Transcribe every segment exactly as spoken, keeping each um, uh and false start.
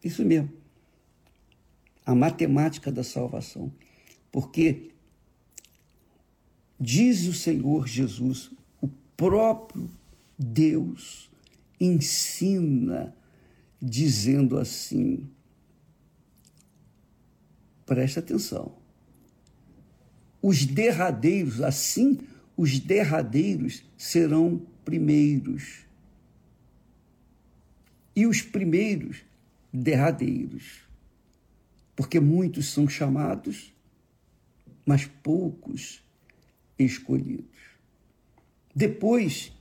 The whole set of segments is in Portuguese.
Isso mesmo. A matemática da salvação. Porque diz o Senhor Jesus, o próprio Deus ensina dizendo assim, presta atenção, os derradeiros, assim, os derradeiros serão primeiros, e os primeiros derradeiros, porque muitos são chamados, mas poucos escolhidos. Depois,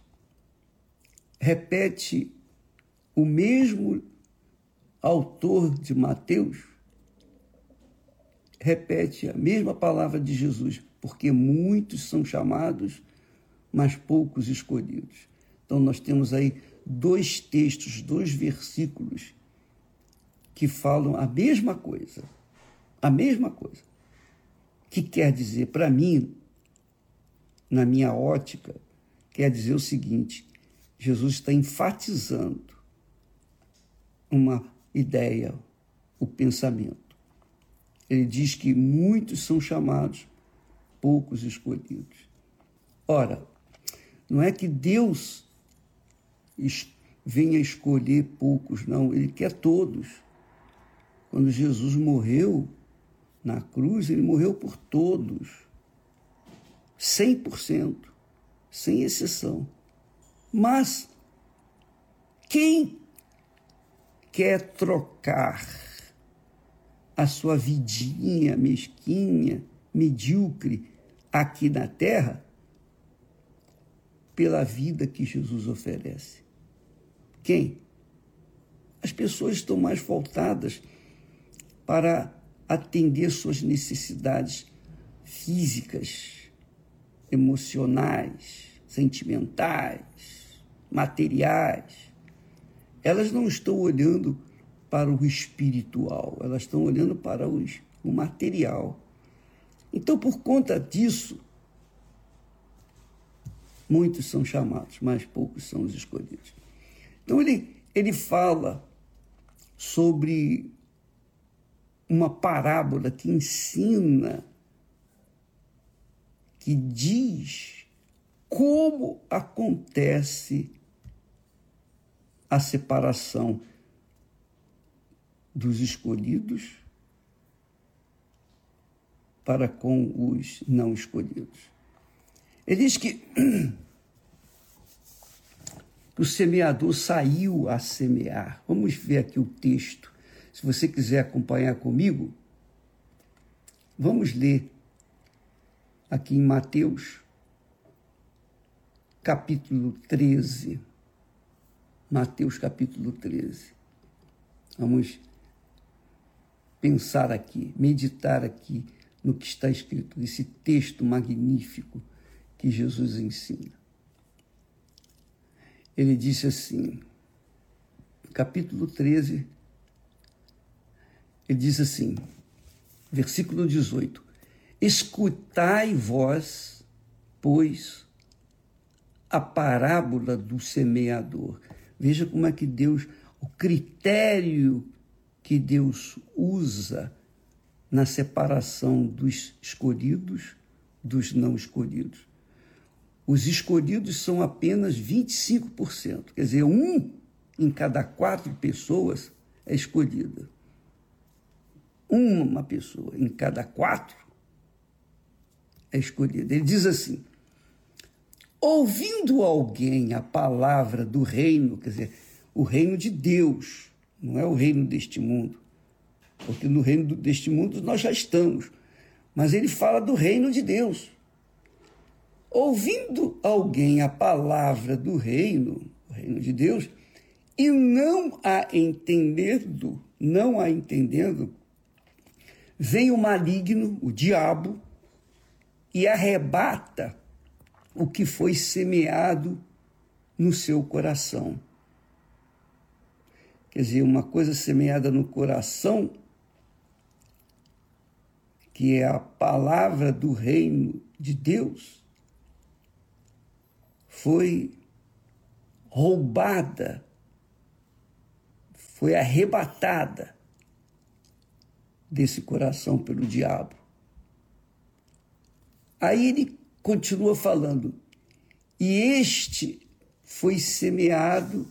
repete o mesmo autor de Mateus, repete a mesma palavra de Jesus, porque muitos são chamados, mas poucos escolhidos. Então nós temos aí dois textos, dois versículos que falam a mesma coisa, a mesma coisa, que quer dizer, para mim, na minha ótica, quer dizer o seguinte, Jesus está enfatizando uma ideia, o pensamento. Ele diz que muitos são chamados, poucos escolhidos. Ora, não é que Deus venha escolher poucos, não. Ele quer todos. Quando Jesus morreu na cruz, ele morreu por todos. cem por cento, sem exceção. Mas quem quer trocar a sua vidinha mesquinha, medíocre aqui na terra, pela vida que Jesus oferece? Quem? As pessoas estão mais voltadas para atender suas necessidades físicas, emocionais, sentimentais, materiais. Elas não estão olhando para o espiritual, elas estão olhando para os, o material. Então, por conta disso, muitos são chamados, mas poucos são os escolhidos. Então, ele, ele fala sobre uma parábola que ensina, que diz como acontece a separação dos escolhidos para com os não escolhidos. Ele diz que o semeador saiu a semear. Vamos ver aqui o texto. Se você quiser acompanhar comigo, vamos ler aqui em Mateus, capítulo treze. Mateus, capítulo treze. Vamos pensar aqui, meditar aqui no que está escrito, nesse texto magnífico que Jesus ensina. Ele disse assim, capítulo treze, ele diz assim, versículo dezoito, escutai vós, pois, a parábola do semeador. Veja como é que Deus, o critério que Deus usa na separação dos escolhidos dos não escolhidos. Os escolhidos são apenas vinte e cinco por cento, quer dizer, um em cada quatro pessoas é escolhida. Uma pessoa em cada quatro é escolhida. Ele diz assim, ouvindo alguém a palavra do reino, quer dizer, o reino de Deus, não é o reino deste mundo, porque no reino deste mundo nós já estamos, mas ele fala do reino de Deus. Ouvindo alguém a palavra do reino, o reino de Deus, e não a entendendo, não a entendendo, vem o maligno, o diabo, e arrebata o que foi semeado no seu coração. Quer dizer, uma coisa semeada no coração, que é a palavra do reino de Deus, foi roubada, foi arrebatada desse coração pelo diabo. Aí ele continua falando, e este foi semeado,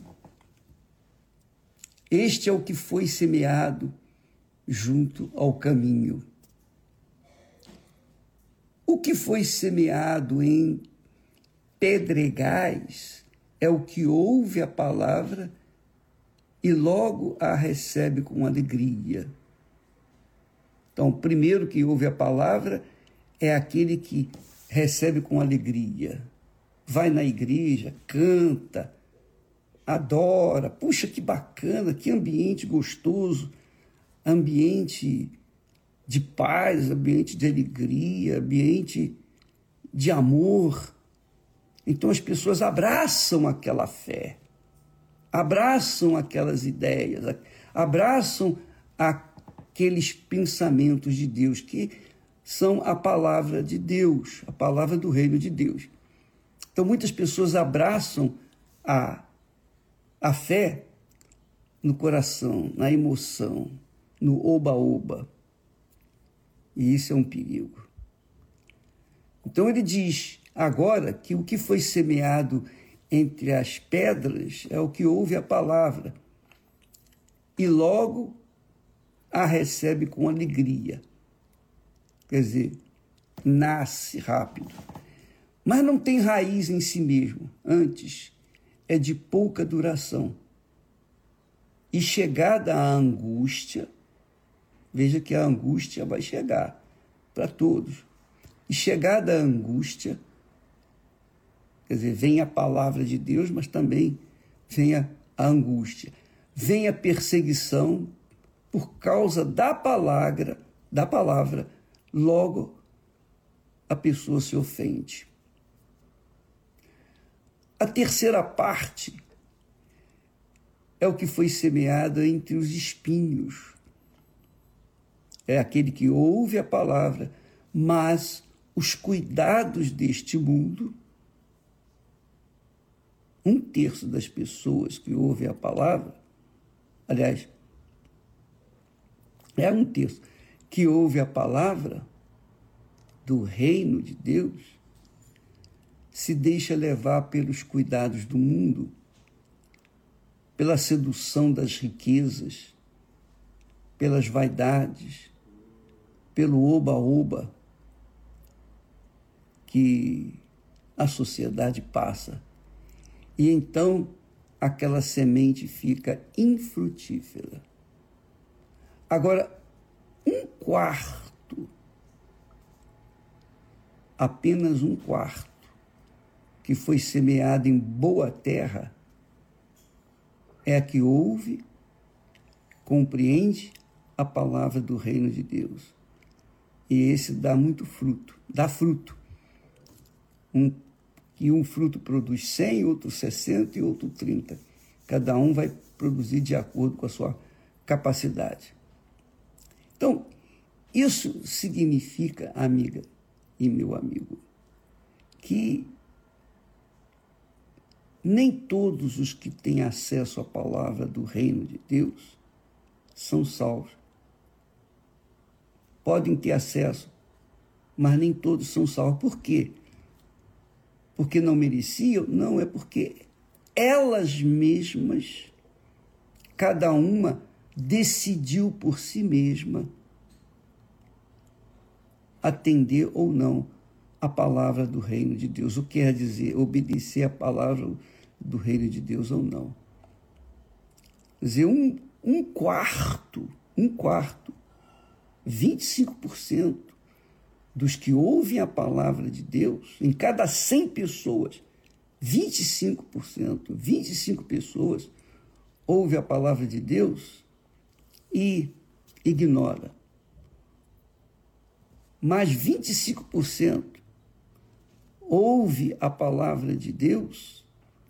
este é o que foi semeado junto ao caminho. O que foi semeado em pedregais é o que ouve a palavra e logo a recebe com alegria. Então, o primeiro que ouve a palavra é aquele que recebe com alegria. Vai na igreja, canta, adora. Puxa, que bacana, que ambiente gostoso, ambiente de paz, ambiente de alegria, ambiente de amor. Então as pessoas abraçam aquela fé, abraçam aquelas ideias, abraçam aqueles pensamentos de Deus, que são a palavra de Deus, a palavra do reino de Deus. Então muitas pessoas abraçam a, a fé no coração, na emoção, no oba-oba. E isso é um perigo. Então ele diz agora que o que foi semeado entre as pedras é o que ouve a palavra e logo a recebe com alegria. Quer dizer, nasce rápido. Mas não tem raiz em si mesmo. Antes, é de pouca duração. E chegada a angústia, veja que a angústia vai chegar para todos. E chegada a angústia, quer dizer, vem a palavra de Deus, mas também vem a angústia. Vem a perseguição por causa da palavra, da palavra, logo a pessoa se ofende. A terceira parte é o que foi semeado entre os espinhos. É aquele que ouve a palavra, mas os cuidados deste mundo, um terço das pessoas que ouvem a palavra, aliás, é um terço que ouve a palavra do reino de Deus, se deixa levar pelos cuidados do mundo, pela sedução das riquezas, pelas vaidades, pelo oba-oba que a sociedade passa. E então aquela semente fica infrutífera. Agora, um quarto, apenas um quarto, que foi semeado em boa terra, é a que ouve, compreende a palavra do reino de Deus. E esse dá muito fruto, dá fruto. Um, e um fruto produz cem, outro sessenta e outro trinta. Cada um vai produzir de acordo com a sua capacidade. Então, isso significa, amiga e meu amigo, que nem todos os que têm acesso à palavra do reino de Deus são salvos. Podem ter acesso, mas nem todos são salvos. Por quê? Porque não mereciam? Não, é porque elas mesmas, cada uma decidiu por si mesma atender ou não a palavra do reino de Deus. O que quer dizer obedecer a palavra do reino de Deus ou não. Quer dizer, um, um quarto, um quarto, vinte e cinco por cento dos que ouvem a palavra de Deus, em cada cem pessoas, vinte e cinco por cento, vinte e cinco pessoas ouvem a palavra de Deus e ignora. Mas vinte e cinco por cento ouve a palavra de Deus,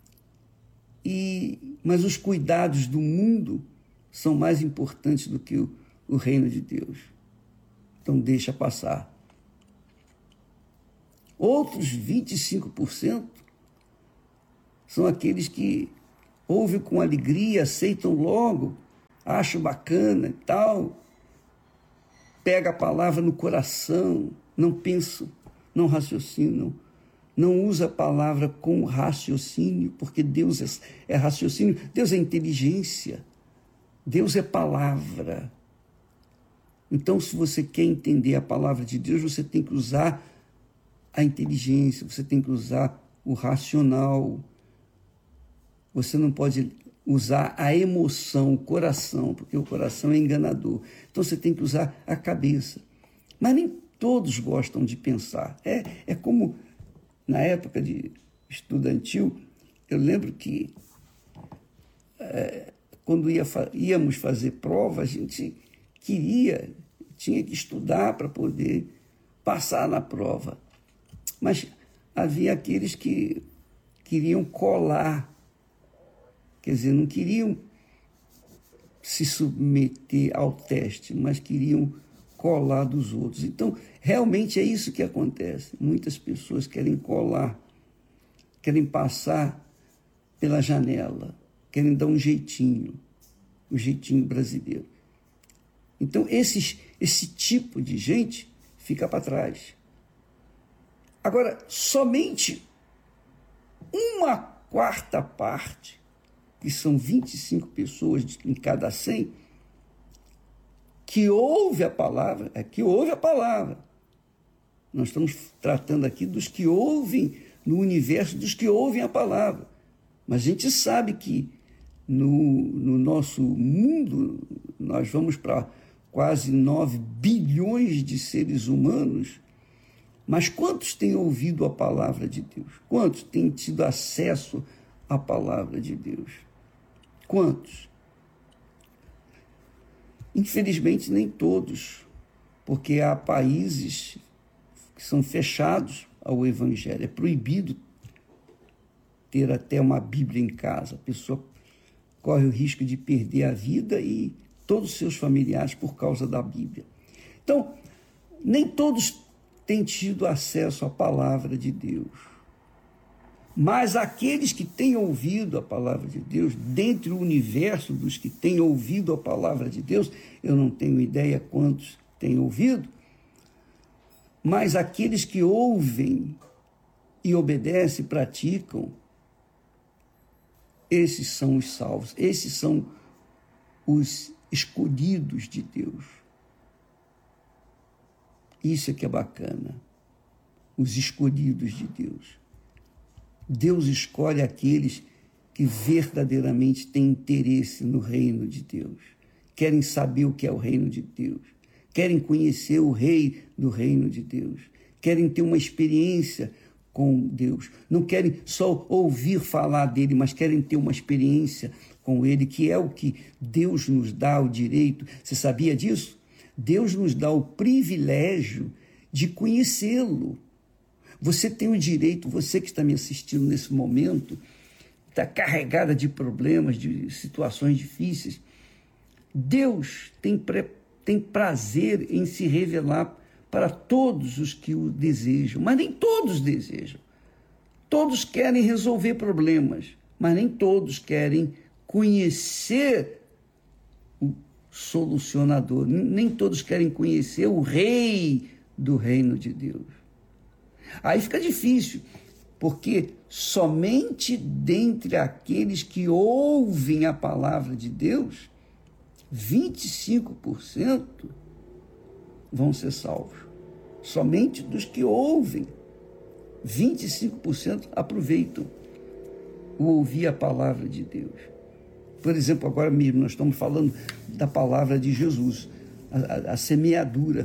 e, mas os cuidados do mundo são mais importantes do que o, o reino de Deus. Então deixa passar. Outros vinte e cinco por cento são aqueles que ouvem com alegria, aceitam logo acho bacana e tal, pega a palavra no coração, não pensam, não raciocinam, não usa a palavra com raciocínio, porque Deus é, é raciocínio, Deus é inteligência, Deus é palavra. Então, se você quer entender a palavra de Deus, você tem que usar a inteligência, você tem que usar o racional. Você não pode usar a emoção, o coração, porque o coração é enganador. Então, você tem que usar a cabeça. Mas nem todos gostam de pensar. É, é como na época de estudantil, eu lembro que é, quando ia, íamos fazer prova, a gente queria, tinha que estudar para poder passar na prova. Mas havia aqueles que queriam colar, quer dizer, não queriam se submeter ao teste, mas queriam colar dos outros. Então, realmente é isso que acontece. Muitas pessoas querem colar, querem passar pela janela, querem dar um jeitinho, um jeitinho brasileiro. Então, esses, esse tipo de gente fica para trás. Agora, somente uma quarta parte, que são vinte e cinco pessoas em cada cem, que ouve a palavra, é que ouve a palavra. Nós estamos tratando aqui dos que ouvem no universo, dos que ouvem a palavra. Mas a gente sabe que no, no nosso mundo, nós vamos para quase nove bilhões de seres humanos, mas quantos têm ouvido a palavra de Deus? Quantos têm tido acesso à palavra de Deus? Quantos? Infelizmente, nem todos, porque há países que são fechados ao Evangelho. É proibido ter até uma Bíblia em casa. A pessoa corre o risco de perder a vida e todos os seus familiares por causa da Bíblia. Então, nem todos têm tido acesso à palavra de Deus. Mas aqueles que têm ouvido a palavra de Deus, dentre o universo dos que têm ouvido a palavra de Deus, eu não tenho ideia quantos têm ouvido, mas aqueles que ouvem e obedecem, praticam, esses são os salvos, esses são os escolhidos de Deus. Isso é que é bacana, os escolhidos de Deus. Deus escolhe aqueles que verdadeiramente têm interesse no reino de Deus, querem saber o que é o reino de Deus, querem conhecer o rei do reino de Deus, querem ter uma experiência com Deus, não querem só ouvir falar dele, mas querem ter uma experiência com ele, que é o que Deus nos dá o direito. Você sabia disso? Deus nos dá o privilégio de conhecê-lo. Você tem o direito, você que está me assistindo nesse momento, está carregada de problemas, de situações difíceis. Deus tem, pre, tem prazer em se revelar para todos os que o desejam, mas nem todos desejam. Todos querem resolver problemas, mas nem todos querem conhecer o solucionador, nem todos querem conhecer o rei do reino de Deus. Aí fica difícil, porque somente dentre aqueles que ouvem a palavra de Deus, vinte e cinco por cento vão ser salvos. Somente dos que ouvem, vinte e cinco por cento aproveitam o ouvir a palavra de Deus. Por exemplo, agora mesmo nós estamos falando da palavra de Jesus, a, a, a semeadura.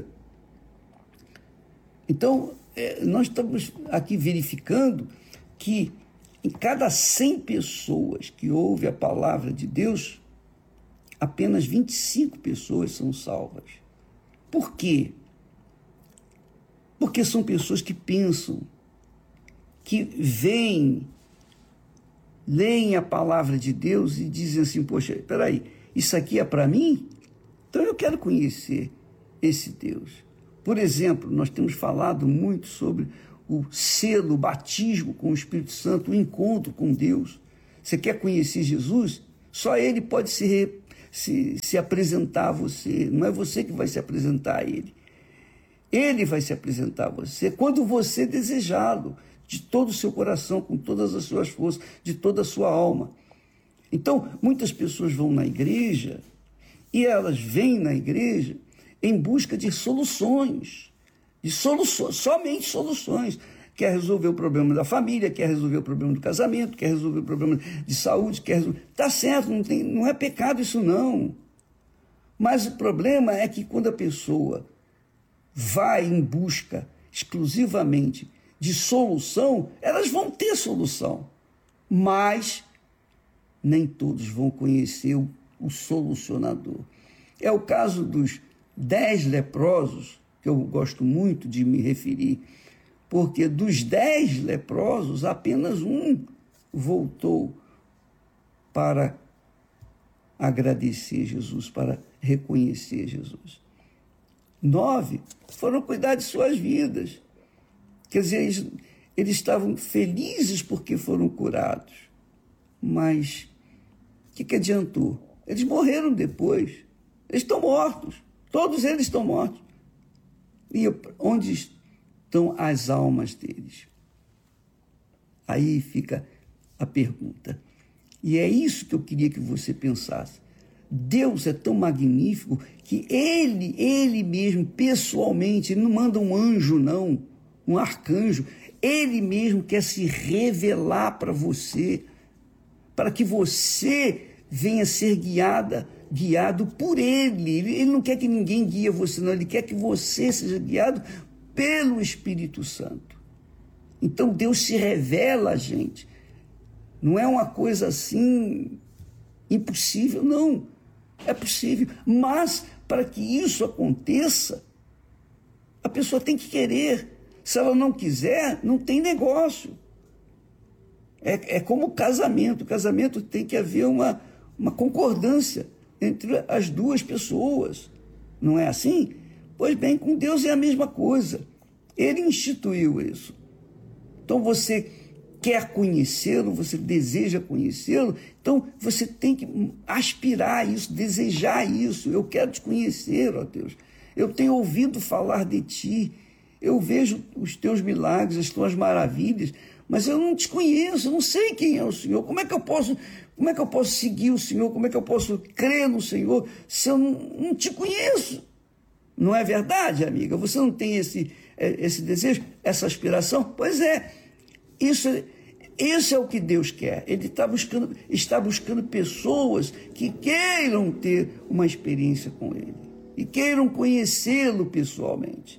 Então, nós estamos aqui verificando que em cada cem pessoas que ouvem a palavra de Deus, apenas vinte e cinco pessoas são salvas. Por quê? Porque são pessoas que pensam, que veem, leem a palavra de Deus e dizem assim, poxa, espera aí, isso aqui é para mim? Então eu quero conhecer esse Deus. Por exemplo, nós temos falado muito sobre o selo, o batismo com o Espírito Santo, o encontro com Deus. Você quer conhecer Jesus? Só Ele pode se, se, se apresentar a você, não é você que vai se apresentar a ele. Ele vai se apresentar a você quando você desejá-lo, de todo o seu coração, com todas as suas forças, de toda a sua alma. Então, muitas pessoas vão na igreja e elas vêm na igreja em busca de soluções, de soluções, somente soluções. Quer resolver o problema da família, quer resolver o problema do casamento, quer resolver o problema de saúde, quer resolver... Tá certo, não, tem, não é pecado isso não. Mas o problema é que quando a pessoa vai em busca exclusivamente de solução, elas vão ter solução, mas nem todos vão conhecer o, o solucionador. É o caso dos dez leprosos, que eu gosto muito de me referir, porque dos dez leprosos, apenas um voltou para agradecer Jesus, para reconhecer Jesus. Nove foram cuidar de suas vidas. Quer dizer, eles, eles estavam felizes porque foram curados. Mas o que, que adiantou? Eles morreram depois. Eles estão mortos. Todos eles estão mortos. E onde estão as almas deles? Aí fica a pergunta. E é isso que eu queria que você pensasse. Deus é tão magnífico que ele, ele mesmo, pessoalmente, ele não manda um anjo, não, um arcanjo. Ele mesmo quer se revelar para você, para que você venha ser guiada, guiado por ele. Ele não quer que ninguém guie você, não. Ele quer que você seja guiado pelo Espírito Santo. Então, Deus se revela a gente. Não é uma coisa assim impossível, não. É possível, mas para que isso aconteça, a pessoa tem que querer. Se ela não quiser, não tem negócio. É, é como o casamento. O casamento tem que haver uma, uma concordância entre as duas pessoas. Não é assim? Pois bem, com Deus é a mesma coisa. Ele instituiu isso. Então você quer conhecê-lo, você deseja conhecê-lo, então você tem que aspirar isso, desejar isso. Eu quero te conhecer, ó Deus. Eu tenho ouvido falar de ti, eu vejo os teus milagres, as tuas maravilhas, mas eu não te conheço, eu não sei quem é o Senhor. Como é que eu posso, como é que eu posso seguir o Senhor? Como é que eu posso crer no Senhor se eu não, não te conheço? Não é verdade, amiga? Você não tem esse, esse desejo, essa aspiração? Pois é, isso é... Isso é o que Deus quer. Ele está buscando, está buscando pessoas que queiram ter uma experiência com Ele e queiram conhecê-lo pessoalmente.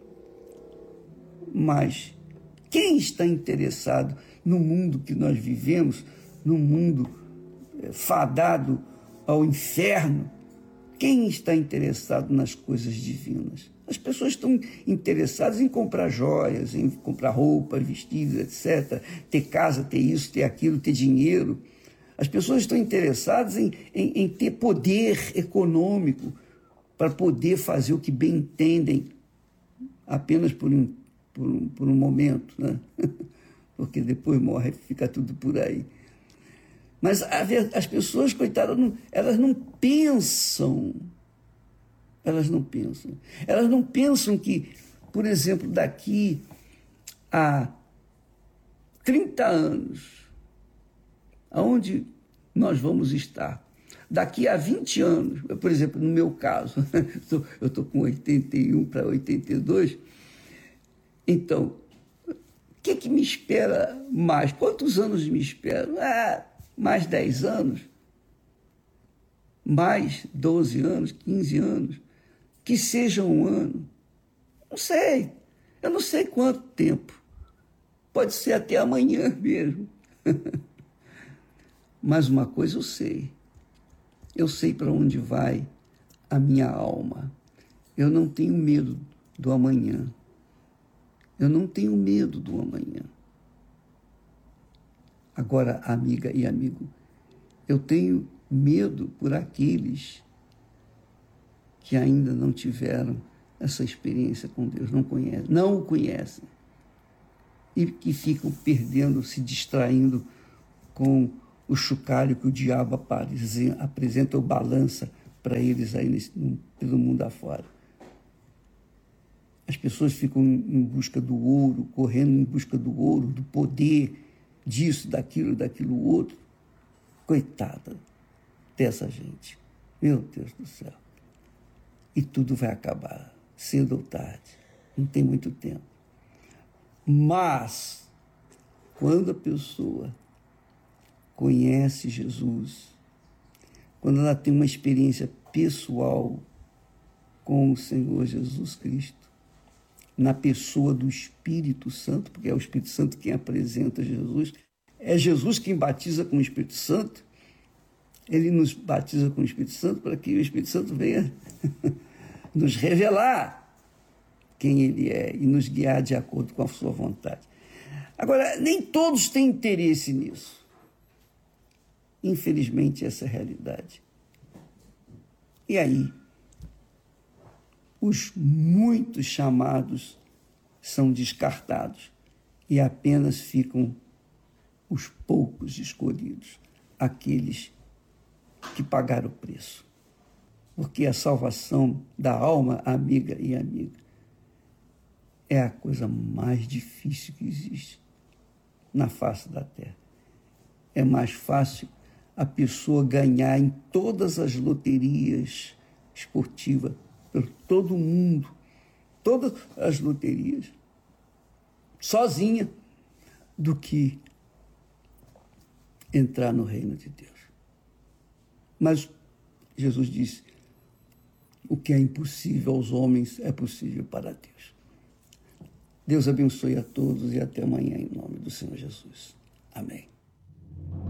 Mas quem está interessado no mundo que nós vivemos, no mundo fadado ao inferno, quem está interessado nas coisas divinas? As pessoas estão interessadas em comprar joias, em comprar roupa, vestidos, etcétera, ter casa, ter isso, ter aquilo, ter dinheiro. As pessoas estão interessadas em, em, em ter poder econômico para poder fazer o que bem entendem apenas por um, por um, por um momento, né? Porque depois morre, fica tudo por aí. Mas a, as pessoas, coitadas, não, elas não pensam... Elas não pensam. Elas não pensam que, por exemplo, daqui a trinta anos, aonde nós vamos estar? Daqui a vinte anos, por exemplo, no meu caso, eu estou com oitenta e um para oitenta e dois, então, o que, que me espera mais? Quantos anos me esperam? Ah, mais dez anos? Mais doze anos, quinze anos? Que seja um ano, não sei, eu não sei quanto tempo, pode ser até amanhã mesmo, mas uma coisa eu sei, eu sei para onde vai a minha alma, eu não tenho medo do amanhã, eu não tenho medo do amanhã. Agora, amiga e amigo, eu tenho medo por aqueles que ainda não tiveram essa experiência com Deus, não conhecem, não o conhecem, e que ficam perdendo, se distraindo com o chocalho que o diabo apresenta ou balança para eles aí nesse, pelo mundo afora. As pessoas ficam em busca do ouro, correndo em busca do ouro, do poder, disso, daquilo, daquilo outro. Coitada dessa gente. Meu Deus do céu. E tudo vai acabar, cedo ou tarde. Não tem muito tempo. Mas, quando a pessoa conhece Jesus, quando ela tem uma experiência pessoal com o Senhor Jesus Cristo, na pessoa do Espírito Santo, porque é o Espírito Santo quem apresenta Jesus, é Jesus quem batiza com o Espírito Santo, ele nos batiza com o Espírito Santo para que o Espírito Santo venha nos revelar quem ele é e nos guiar de acordo com a sua vontade. Agora, nem todos têm interesse nisso. Infelizmente, essa é a realidade. E aí, os muitos chamados são descartados e apenas ficam os poucos escolhidos, aqueles que pagaram o preço. Porque a salvação da alma, amiga e amiga, é a coisa mais difícil que existe na face da terra. É mais fácil a pessoa ganhar em todas as loterias esportivas, por todo mundo, todas as loterias, sozinha, do que entrar no reino de Deus. Mas Jesus disse, o que é impossível aos homens é possível para Deus. Deus abençoe a todos e até amanhã, em nome do Senhor Jesus. Amém.